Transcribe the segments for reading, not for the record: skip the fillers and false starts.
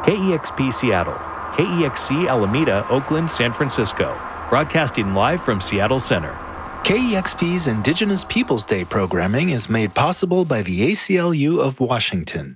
KEXP Seattle, KEXC Alameda, Oakland, San Francisco, broadcasting live from Seattle Center. KEXP's Indigenous Peoples Day programming is made possible by the ACLU of Washington.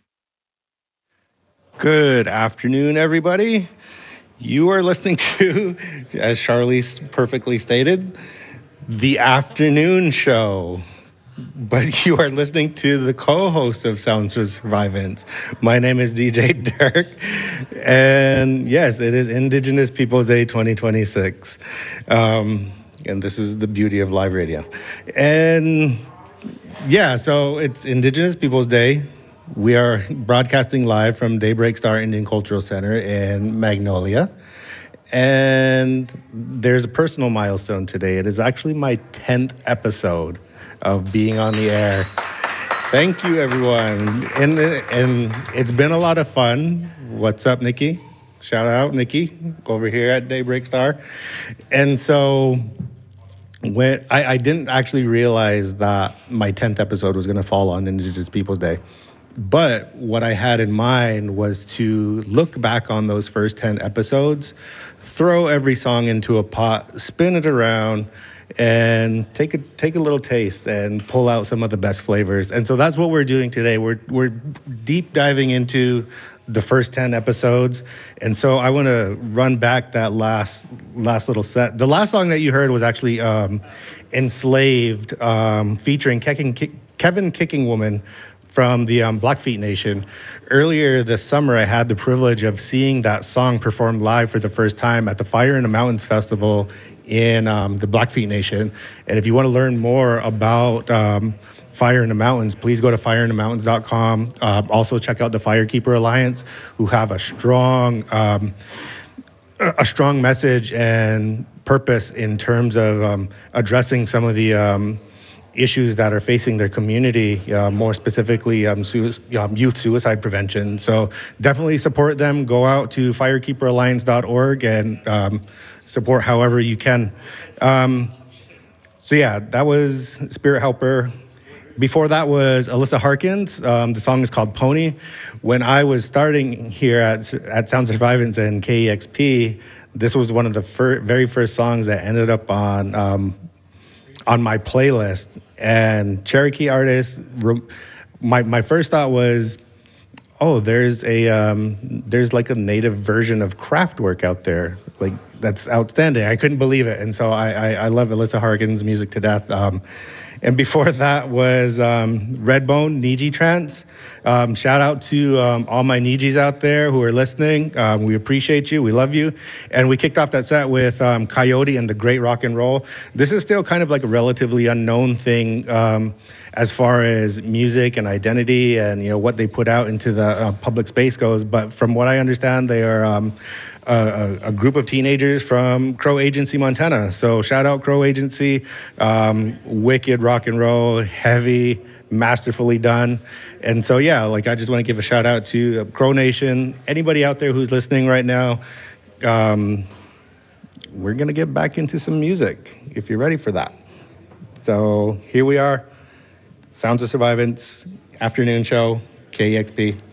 Good afternoon, everybody. You are listening to, as Charlize perfectly stated, the afternoon show. But you are listening to the co-host of Sounds of Survivance. My name is DJ Dirk. And yes, it is Indigenous Peoples Day 2026. And this is the beauty of live radio. And yeah, so it's Indigenous Peoples Day. We are broadcasting live from Daybreak Star Indian Cultural Center in Magnolia. And there's a personal milestone today. It is actually my 10th episode of being on the air. Thank you, everyone. And it's been a lot of fun. What's up, Nikki? Shout out, Nikki, over here at Daybreak Star. And so when I didn't actually realize that my 10th episode was going to fall on Indigenous Peoples Day. But what I had in mind was to look back on those first 10 episodes, throw every song into a pot, spin it around, and take a little taste and pull out some of the best flavors. And so that's what we're doing today. We're deep diving into the first 10 episodes. And so I want to run back that last little set. The last song that you heard was actually Enslaved, featuring Kevin Kicking Woman from the Blackfeet Nation. Earlier this summer, I had the privilege of seeing that song performed live for the first time at the Fire in the Mountains Festival in the Blackfeet Nation. And if you want to learn more about Fire in the Mountains, please go to fireinthemountains.com. Also check out the Firekeeper Alliance, who have a strong message and purpose in terms of addressing some of the issues that are facing their community, more specifically youth suicide prevention. So definitely support them. Go out to firekeeperalliance.org and support however you can. So yeah, that was Spirit Helper. Before that was Alyssa Harkins. The song is called Pony. When I was starting here at Sounds of Survivance and KEXP, this was one of the very first songs that ended up on my playlist. And Cherokee artists, my first thought was, oh, there's like a native version of Kraftwerk out there. Like, that's outstanding. I couldn't believe it. And so I love Alyssa Harkins' music to death. And before that was Redbone, Niji Trance. Shout out to all my Nijis out there who are listening. We appreciate you. We love you. And we kicked off that set with Coyote and the Great Rock and Roll. This is still kind of like a relatively unknown thing as far as music and identity and what they put out into the public space goes. But from what I understand, they are a group of teenagers from Crow Agency, Montana. So shout out Crow Agency, wicked rock and roll, heavy, masterfully done. And so yeah, like I just want to give a shout out to Crow Nation, anybody out there who's listening right now. We're gonna get back into some music if you're ready for that. So here we are, Sounds of Survivance, afternoon show, KEXP.